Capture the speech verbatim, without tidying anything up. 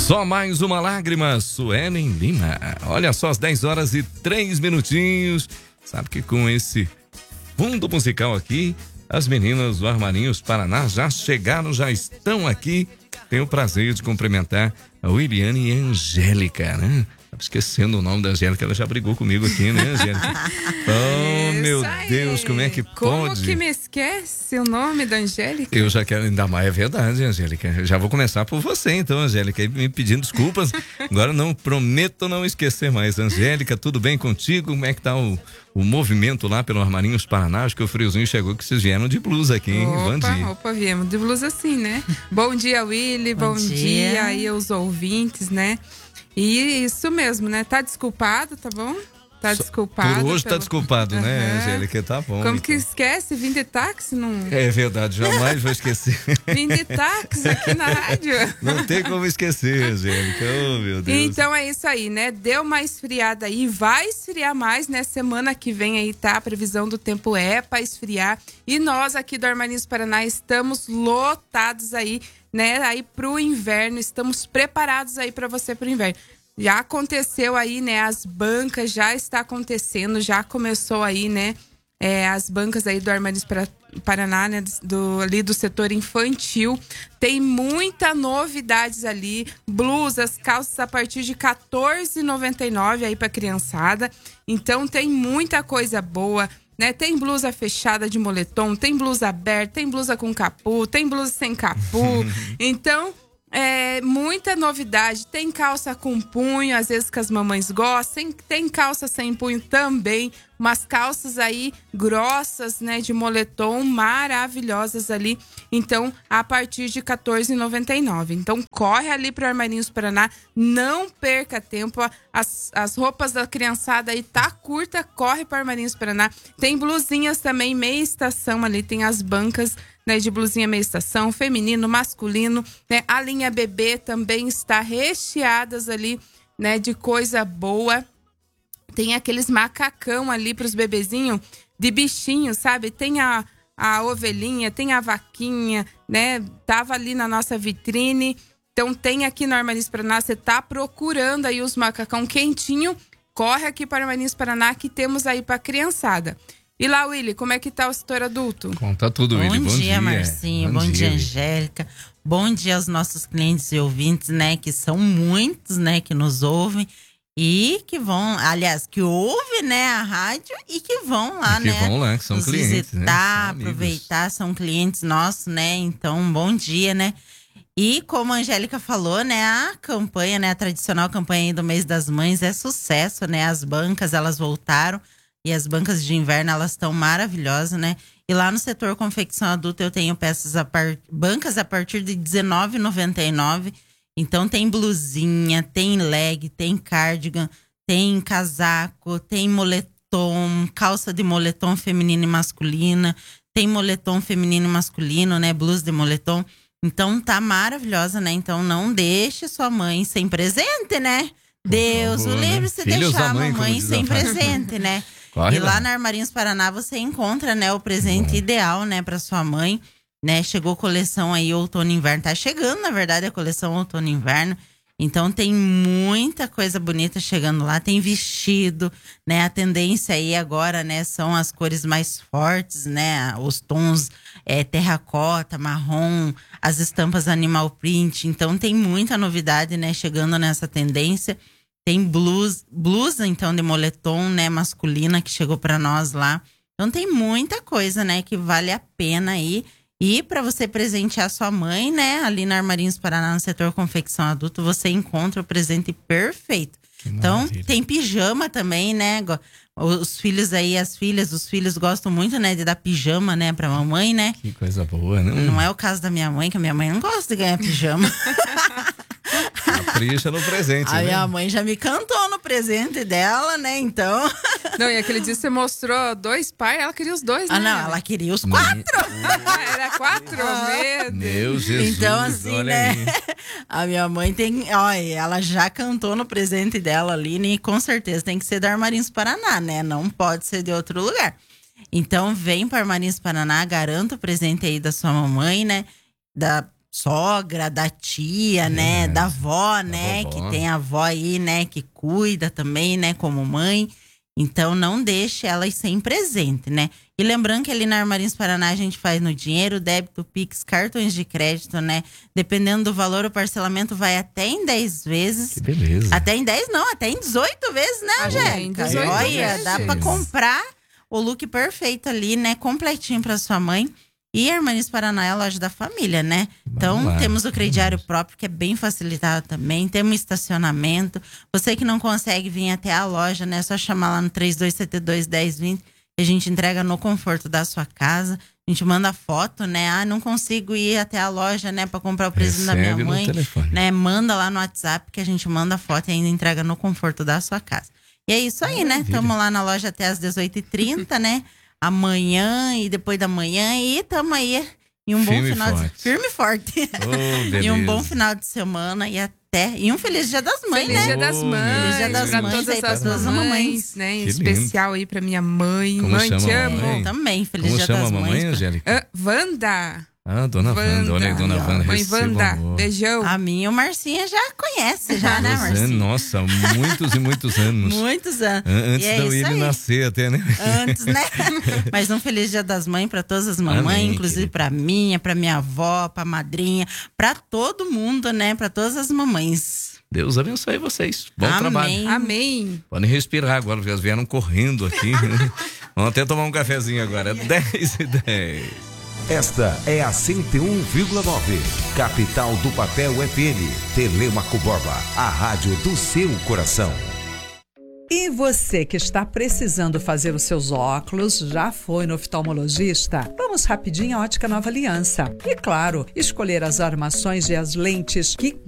Só mais uma lágrima, Suelen Lima. Olha só, às dez horas e três minutinhos. Sabe que com esse fundo musical aqui, as meninas do Armarinhos Paraná já chegaram, já estão aqui. Tenho o prazer de cumprimentar a Williane e a Angélica, né? Tava esquecendo o nome da Angélica, ela já brigou comigo aqui, né, Angélica? Oh, Isso meu aí. Deus, como é que Como pode? que me esquece o nome da Angélica? Eu já quero, ainda mais, é verdade, Angélica. Eu já vou começar por você, então, Angélica, me pedindo desculpas. Agora não prometo não esquecer mais. Angélica, tudo bem contigo? Como é que tá o, o movimento lá pelo Armarinhos Paraná? Acho que o friozinho chegou que vocês vieram de blusa aqui, hein? Opa, Bom dia. opa, viemos de blusa assim, né? Bom dia, Willy, bom, Bom dia. dia aí aos ouvintes, né? E isso mesmo, né? Tá desculpado, tá bom? Tá desculpado. Por hoje pelo... tá desculpado, né, Aham. Angélica? Tá bom. Como então. que esquece? Vim de táxi? Não... É verdade, jamais vou esquecer. Vim de táxi aqui na rádio. Não tem como esquecer, Angélica. Oh, meu Deus. Então é isso aí, né? Deu uma esfriada aí, vai esfriar mais, né? Semana que vem aí, tá? A previsão do tempo é pra esfriar. E nós aqui do Armarinhos Paraná estamos lotados aí, né? Aí pro inverno, estamos preparados aí pra você pro inverno. Já aconteceu aí, né? As bancas já está acontecendo, já começou aí, né? É, as bancas aí do Armarinhos Paraná, né? Do, ali do setor infantil. Tem muita novidades ali. Blusas, calças a partir de quatorze reais e noventa e nove centavos aí pra criançada. Então tem muita coisa boa, né? Tem blusa fechada de moletom, tem blusa aberta, tem blusa com capu, tem blusa sem capu. Então... É, muita novidade, tem calça com punho, às vezes que as mamães gostam, tem calça sem punho também, umas calças aí grossas, né, de moletom, maravilhosas ali, então a partir de quatorze reais e noventa e nove centavos. Então corre ali pro Armarinhos Paraná, não perca tempo, as, as roupas da criançada aí tá curta, corre pro Armarinhos Paraná, tem blusinhas também, meia estação ali, tem as bancas, né, de blusinha meia estação, feminino, masculino, né? A linha bebê também está recheadas ali, né, de coisa boa. Tem aqueles macacão ali para os bebezinhos de bichinho, sabe? Tem a, a ovelhinha, tem a vaquinha, né? Tava ali na nossa vitrine. Então tem aqui no Armarinhos Paraná, você tá procurando aí os macacão quentinho, corre aqui para o Armarinhos Paraná que temos aí para criançada. E lá, Willy, como é que tá o setor adulto? Conta tudo, Willy. Bom, Bom dia, dia, Marcinho. Bom, Bom dia, dia Angélica. Bom dia aos nossos clientes e ouvintes, né? Que são muitos, né? Que nos ouvem e que vão, aliás, que ouvem, né? A rádio e que vão lá, e que né? Que vão lá, que são nos clientes, visitar, né? São aproveitar, são clientes nossos, né? Então, bom dia, né? E como a Angélica falou, né? A campanha, né? A tradicional campanha aí do mês das mães é sucesso, né? As bancas, elas voltaram. E as bancas de inverno, elas estão maravilhosas, né? E lá no setor confecção adulta eu tenho peças a par... bancas a partir de dezenove reais e noventa e nove centavos. Então tem blusinha, tem leg, tem cardigan, tem casaco, tem moletom, calça de moletom feminina e masculina, tem moletom feminino e masculino, né? Blusa de moletom. Então tá maravilhosa, né? Então não deixe sua mãe sem presente, né? Deus o livre se deixar a mamãe sem presente, né? Corre e lá, lá na Armarinhos Paraná você encontra, né, o presente Bom. ideal, né, para sua mãe, né? Chegou coleção aí outono e inverno, tá chegando, na verdade, a coleção outono e inverno. Então tem muita coisa bonita chegando lá, tem vestido, né? A tendência aí agora, né, são as cores mais fortes, né? Os tons é, terracota, marrom, as estampas animal print. Então tem muita novidade, né, chegando nessa tendência. Tem blusa, blusa, então, de moletom, né, masculina, que chegou para nós lá. Então, tem muita coisa, né, que vale a pena aí. E para você presentear sua mãe, né, ali na Armarinhos Paraná, no setor confecção adulto, você encontra o presente perfeito. Então, tem pijama também, né? Os filhos aí, as filhas, os filhos gostam muito, né, de dar pijama, né, pra mamãe, né? Que coisa boa, né? Não é o caso da minha mãe, que a minha mãe não gosta de ganhar pijama. Capricha no presente, A né? minha mãe já me cantou no presente dela, né? Então. Não, e aquele dia você mostrou dois pais, ela queria os dois, né? Ah, não, ela queria os quatro. Era quatro? Meu Deus. Meu Jesus. Então, assim, olha né? aí. A minha mãe tem. Olha, ela já cantou no presente dela ali, né? E com certeza tem que ser da Armarinhos Paraná, né? Não pode ser de outro lugar. Então, vem para Armarinhos Paraná, garanta o presente aí da sua mamãe, né? Da sogra, da tia, né? Da avó, né? Que tem a avó aí, né? Que cuida também, né? Como mãe. Então, não deixe elas sem presente, né? E lembrando que ali na Armarinhos Paraná a gente faz no dinheiro, débito, Pix, cartões de crédito, né? Dependendo do valor, o parcelamento vai até em dez vezes. Que beleza. Até em dez, não, até em dezoito vezes, né, Angélica? Olha, dá pra comprar o look perfeito ali, né? Completinho pra sua mãe. E a Armarinhos Paraná é a loja da família, né? Então, lá, temos o crediário próprio, que é bem facilitado também. Temos estacionamento. Você que não consegue vir até a loja, né? É só chamar lá no três dois sete dois, um zero dois zero. A gente entrega no conforto da sua casa. A gente manda foto, né? Ah, não consigo ir até a loja, né? Pra comprar o presente da minha mãe. Né? Manda lá no WhatsApp que a gente manda foto e ainda entrega no conforto da sua casa. E é isso aí, né? Estamos lá na loja até às dezoito e trinta, né? Amanhã e depois da manhã. E estamos aí em um firme bom final forte. de firme e forte. Oh, e um bom final de semana e até e um feliz Dia das Mães, feliz né? Dia das Mães, feliz Dia das pra Mães todas aí, pra as todas as mamães, mamães, né? Em Que especial aí pra minha mãe. Como mãe, chama te a amo. mamãe? Também, feliz Como Dia chama das a Mães. mamãe, Angélica? Ah, Wanda. Ah, dona Wanda. Olha aí, dona Wanda. Mãe receba Wanda, amor. beijão. A minha, o Marcinha já conhece, já, né, Pois é, Marcinha? nossa, muitos e muitos anos. Muitos anos. An- Antes E é da isso Willy aí. nascer até, né? Antes, né? Mas um feliz Dia das Mães pra todas as mamães, Amém, inclusive querida. pra minha, pra minha avó, pra madrinha, pra todo mundo, né? Pra todas as mamães. Deus abençoe vocês. Bom Amém. trabalho. Amém. Podem respirar agora, porque elas vieram correndo aqui. Vamos até tomar um cafezinho agora. dez e dez. Esta é a cento e um vírgula nove, capital do papel F M, Telêmaco Borba, a rádio do seu coração. E você que está precisando fazer os seus óculos, já foi no oftalmologista? Vamos rapidinho à Ótica Nova Aliança. E claro, escolher as armações e as lentes que